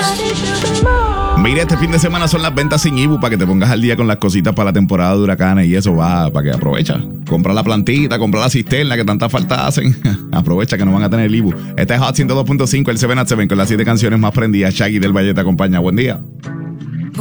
Mira, este fin de semana son las ventas sin IBU para que te pongas al día con las cositas para la temporada de huracanes y eso va, para que aprovecha. Compra la plantita, compra la cisterna que tanta falta hacen. Aprovecha que no van a tener IBU. Este es Hot 102.5, el 7 at 7 con las 7 canciones más prendidas. Shaggy del Valle te acompaña. Buen día.